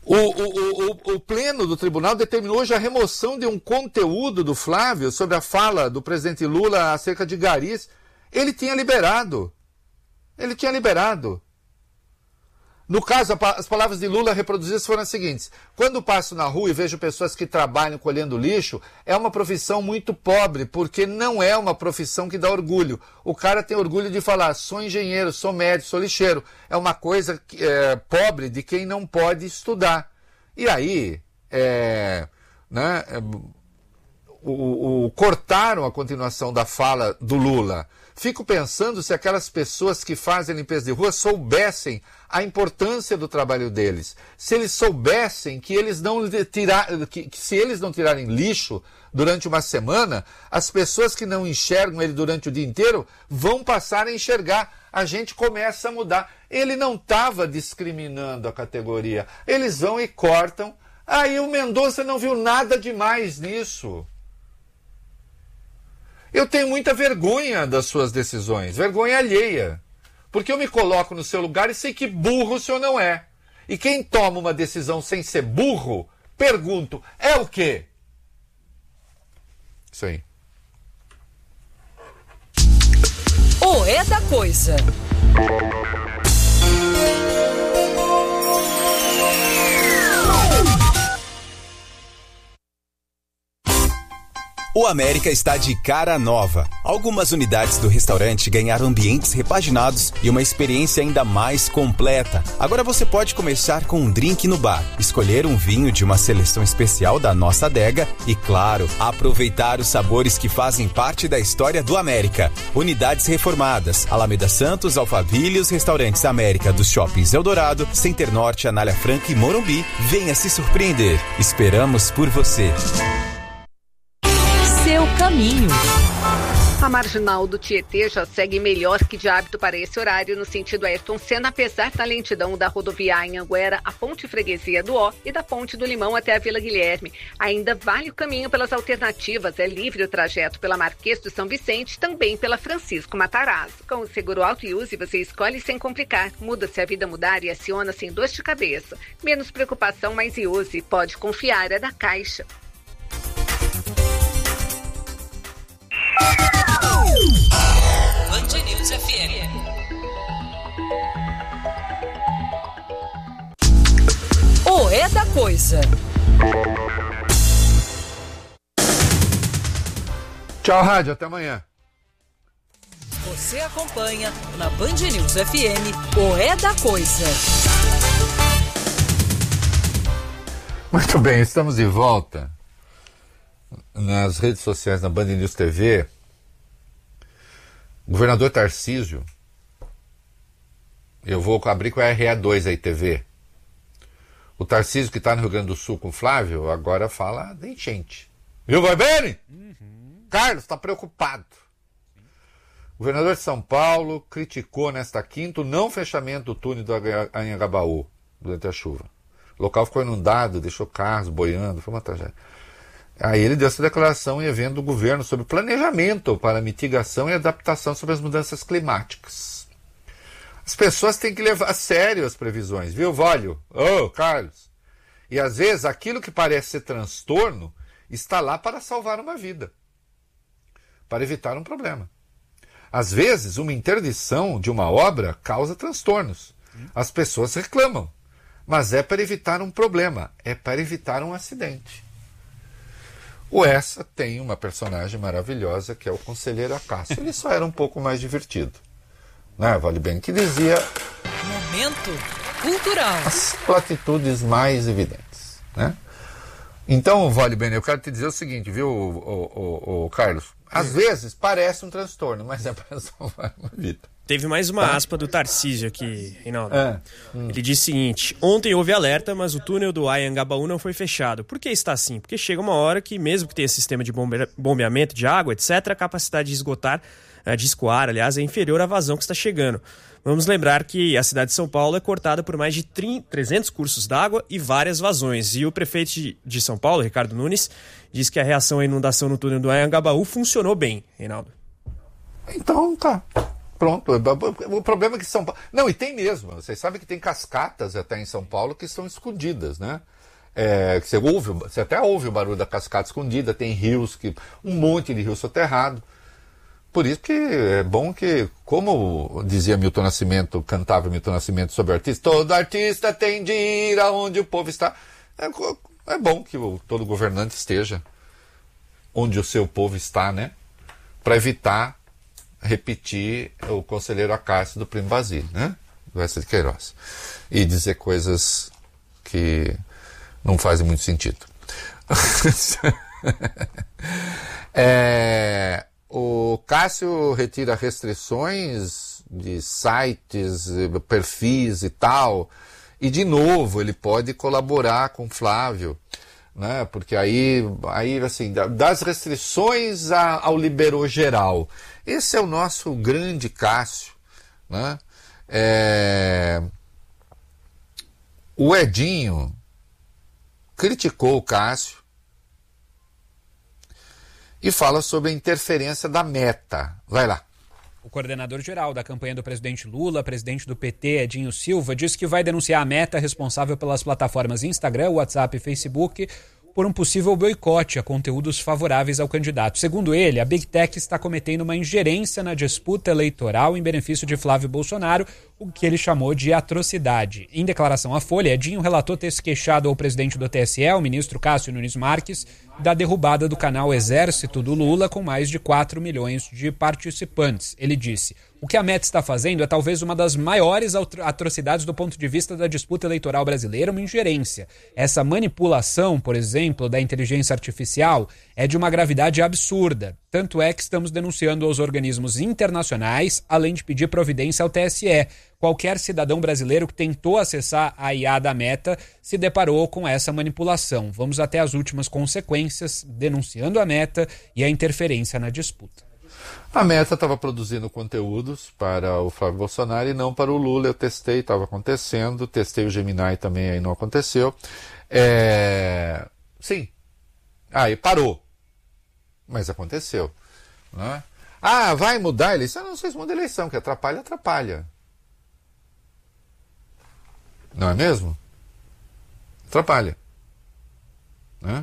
O Pleno do Tribunal determinou hoje a remoção de um conteúdo do Flávio sobre a fala do presidente Lula acerca de garis. Ele tinha liberado. No caso, as palavras de Lula reproduzidas foram as seguintes: quando passo na rua e vejo pessoas que trabalham colhendo lixo, é uma profissão muito pobre, porque não é uma profissão que dá orgulho. O cara tem orgulho de falar, sou engenheiro, sou médico, sou lixeiro. É uma coisa pobre de quem não pode estudar. E aí, cortaram a continuação da fala do Lula. Fico pensando se aquelas pessoas que fazem limpeza de rua soubessem a importância do trabalho deles. Se eles soubessem que se eles não tirarem lixo durante uma semana, as pessoas que não enxergam ele durante o dia inteiro vão passar a enxergar. A gente começa a mudar. Ele não estava discriminando a categoria. Eles vão e cortam. Aí o Mendonça não viu nada demais nisso. Eu tenho muita vergonha das suas decisões, vergonha alheia. Porque eu me coloco no seu lugar e sei que burro o senhor não é. E quem toma uma decisão sem ser burro, pergunto, é o quê? Isso aí. O É da Coisa. O América está de cara nova. Algumas unidades do restaurante ganharam ambientes repaginados e uma experiência ainda mais completa. Agora você pode começar com um drink no bar, escolher um vinho de uma seleção especial da nossa adega e, claro, aproveitar os sabores que fazem parte da história do América. Unidades reformadas: Alameda Santos, Alphaville, os restaurantes América dos shoppings Eldorado, Center Norte, Anália Franca e Morumbi. Venha se surpreender. Esperamos por você. Seu caminho. A marginal do Tietê já segue melhor que de hábito para esse horário no sentido Ayrton Senna, apesar da lentidão da rodovia Anhanguera, a Ponte Freguesia do Ó e da Ponte do Limão até a Vila Guilherme. Ainda vale o caminho pelas alternativas, é livre o trajeto pela Marquês de São Vicente, também pela Francisco Matarazzo. Com o seguro Auto e Use, você escolhe sem complicar, muda se a vida mudar e aciona sem dor de cabeça. Menos preocupação, mais Use. Pode confiar, é da Caixa. Band News FM. O É da Coisa. Tchau, rádio. Até amanhã. Você acompanha na Band News FM o É da Coisa. Muito bem, estamos de volta nas redes sociais da Band News TV. Governador Tarcísio, eu vou abrir com a RE2 aí, TV. O Tarcísio, que está no Rio Grande do Sul com o Flávio, agora fala de enchente. Viu, vai bem? Carlos está preocupado. O governador de São Paulo criticou nesta quinta o não fechamento do túnel do Anhangabaú durante a chuva. O local ficou inundado, deixou carros boiando, foi uma tragédia. Aí ele deu essa declaração em evento do governo sobre planejamento para mitigação e adaptação sobre as mudanças climáticas. As pessoas têm que levar a sério as previsões, viu, Vólio? Ô, Carlos. E às vezes aquilo que parece ser transtorno está lá para salvar uma vida, para evitar um problema. Às vezes, uma interdição de uma obra causa transtornos. As pessoas reclamam, mas é para evitar um problema, é para evitar um acidente. O Essa tem uma personagem maravilhosa que é o conselheiro Acácio. Ele só era um pouco mais divertido, né, Vale Bem? Que dizia Momento cultural. as platitudes mais evidentes, né? Então, Vale Bem, eu quero te dizer o seguinte, viu, o Carlos? Às vezes parece um transtorno, mas é para salvar uma vida. Teve mais uma aspa do Tarcísio aqui, Reinaldo. Ele disse o seguinte: ontem houve alerta, mas o túnel do Anhangabaú não foi fechado. Por que está assim? Porque chega uma hora que, mesmo que tenha sistema de bombeamento de água, etc., a capacidade de escoar, aliás, é inferior à vazão que está chegando. Vamos lembrar que a cidade de São Paulo é cortada por mais de 300 cursos d'água e várias vazões. E o prefeito de São Paulo, Ricardo Nunes, diz que a reação à inundação no túnel do Anhangabaú funcionou bem, Reinaldo. Então tá. Pronto. O problema é que São Paulo... Não, e tem mesmo. Vocês sabem que tem cascatas até em São Paulo que estão escondidas, né? Você até ouve o barulho da cascata escondida, tem rios, um monte de rio soterrado. Por isso que é bom que, como dizia Milton Nascimento, cantava Milton Nascimento sobre o artista, todo artista tem de ir aonde o povo está. É bom que todo governante esteja onde o seu povo está, né? Para evitar repetir o conselheiro Acácio do Primo Basílio, né? Do Oeste de Queiroz. E dizer coisas que não fazem muito sentido. O Cássio retira restrições de sites, perfis e tal, e de novo ele pode colaborar com Flávio, né? Porque aí assim, das restrições ao liberou geral. Esse é o nosso grande Cássio, né? O Edinho criticou o Cássio e fala sobre a interferência da Meta. Vai lá. O coordenador-geral da campanha do presidente Lula, presidente do PT, Edinho Silva, disse que vai denunciar a Meta, responsável pelas plataformas Instagram, WhatsApp e Facebook, por um possível boicote a conteúdos favoráveis ao candidato. Segundo ele, a Big Tech está cometendo uma ingerência na disputa eleitoral em benefício de Flávio Bolsonaro, o que ele chamou de atrocidade. Em declaração à Folha, Edinho relatou ter se queixado ao presidente do TSE, o ministro Cássio Nunes Marques, da derrubada do canal Exército do Lula, com mais de 4 milhões de participantes. Ele disse: o que a Meta está fazendo é talvez uma das maiores atrocidades do ponto de vista da disputa eleitoral brasileira, uma ingerência. Essa manipulação, por exemplo, da inteligência artificial é de uma gravidade absurda. Tanto é que estamos denunciando aos organismos internacionais, além de pedir providência ao TSE. Qualquer cidadão brasileiro que tentou acessar a IA da Meta se deparou com essa manipulação. Vamos até as últimas consequências, denunciando a Meta e a interferência na disputa. A Meta estava produzindo conteúdos para o Flávio Bolsonaro e não para o Lula. Eu testei, estava acontecendo. Testei o Gemini também, aí não aconteceu. Sim. Aí parou. Mas aconteceu. Né? Vai mudar a eleição? Não sei se muda a eleição, que atrapalha. Não é mesmo? Atrapalha. Né?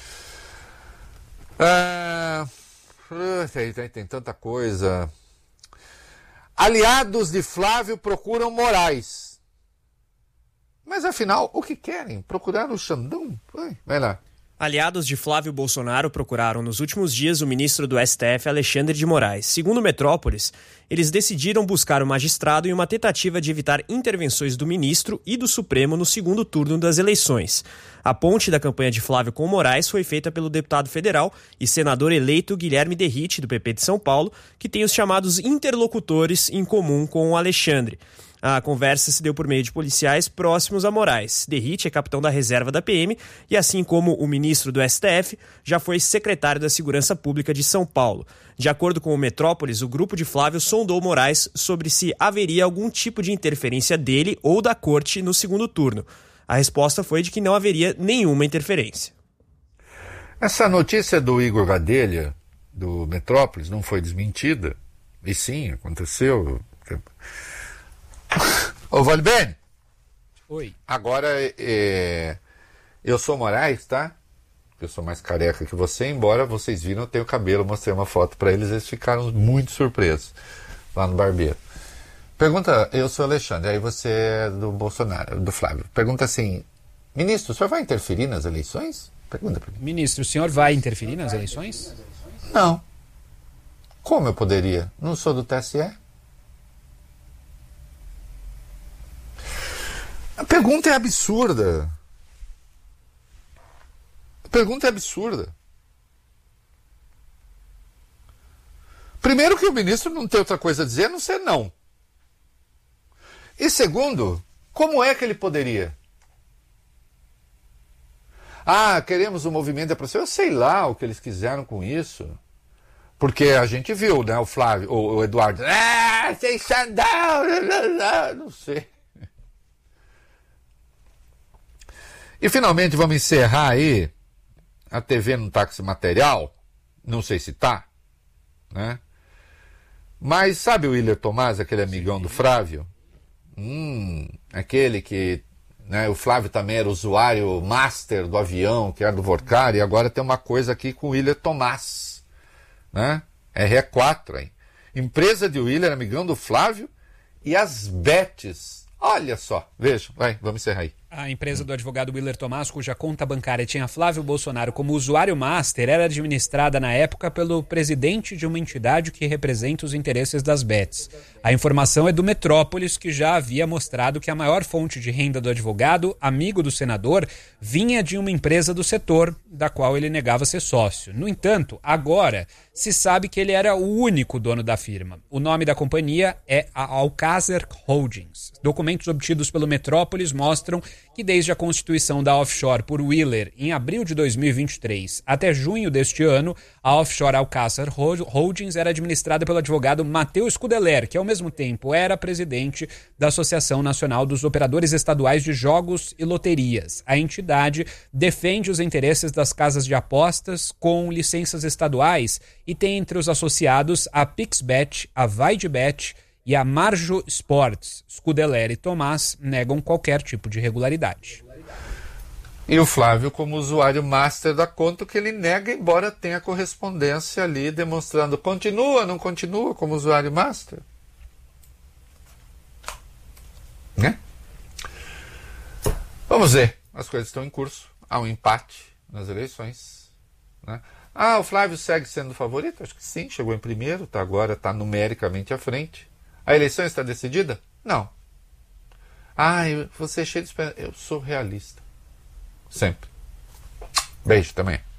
Tem tanta coisa. Aliados de Flávio procuram Moraes. Mas afinal, o que querem? Procurar o Xandão? Vai lá. Aliados de Flávio Bolsonaro procuraram nos últimos dias o ministro do STF, Alexandre de Moraes. Segundo Metrópolis, eles decidiram buscar o magistrado em uma tentativa de evitar intervenções do ministro e do Supremo no segundo turno das eleições. A ponte da campanha de Flávio com Moraes foi feita pelo deputado federal e senador eleito Guilherme Derrite, do PP de São Paulo, que tem os chamados interlocutores em comum com o Alexandre. A conversa se deu por meio de policiais próximos a Moraes. Derrite é capitão da reserva da PM e, assim como o ministro do STF, já foi secretário da Segurança Pública de São Paulo. De acordo com o Metrópolis, o grupo de Flávio sondou Moraes sobre se haveria algum tipo de interferência dele ou da corte no segundo turno. A resposta foi de que não haveria nenhuma interferência. Essa notícia do Igor Gadelha, do Metrópolis, não foi desmentida. E sim, aconteceu. Ô, Valbene. Oi. Agora, eu sou Moraes, tá? Eu sou mais careca que você, embora vocês viram, eu tenho cabelo, mostrei uma foto pra eles ficaram muito surpresos lá no barbeiro. Pergunta, eu sou Alexandre, aí você é do Bolsonaro, do Flávio. Pergunta assim, ministro, o senhor vai interferir nas eleições? Pergunta pra mim. Ministro, o senhor vai interferir nas eleições? Não. Como eu poderia? Não sou do TSE. A pergunta é absurda. Primeiro que o ministro não tem outra coisa a dizer a não ser não. E segundo, como é que ele poderia? Queremos um movimento de aproximação. Eu sei lá o que eles quiseram com isso. Porque a gente viu, né, o Flávio, o Eduardo. Sem Xandão! Não sei. E finalmente vamos encerrar aí. A TV não está com esse material. Não sei se está. Né? Mas sabe o Willer Tomás, aquele amigão do Flávio? Aquele que... Né, o Flávio também era usuário master do avião, que era do Vorcar, e agora tem uma coisa aqui com o Willer Tomás. Né? RE4, hein? Empresa de Willer, amigão do Flávio, e as bets. Olha só, vejam, vamos encerrar aí. A empresa do advogado Willer Tomás, cuja conta bancária tinha Flávio Bolsonaro como usuário master, era administrada na época pelo presidente de uma entidade que representa os interesses das bets. A informação é do Metrópolis, que já havia mostrado que a maior fonte de renda do advogado, amigo do senador, vinha de uma empresa do setor, da qual ele negava ser sócio. No entanto, agora se sabe que ele era o único dono da firma. O nome da companhia é a Alcázar Holdings. Documentos obtidos pelo Metrópolis mostram que desde a constituição da offshore por Willer em abril de 2023 até junho deste ano, a offshore Alcázar Holdings era administrada pelo advogado Matheus Scudeler, que ao mesmo tempo era presidente da Associação Nacional dos Operadores Estaduais de Jogos e Loterias. A entidade defende os interesses das casas de apostas com licenças estaduais e tem entre os associados a PixBet, a VideBet e a Marjo Sports. Scudeler e Tomás negam qualquer tipo de irregularidade. E o Flávio como usuário master da conta, que ele nega, embora tenha correspondência ali demonstrando continua, não continua como usuário master. Né? Vamos ver, as coisas estão em curso. Há um empate nas eleições. Né? O Flávio segue sendo favorito? Acho que sim, chegou em primeiro, agora está numericamente à frente. A eleição está decidida? Não. Você é cheio de esperança. Eu sou realista. Sempre. Beijo também.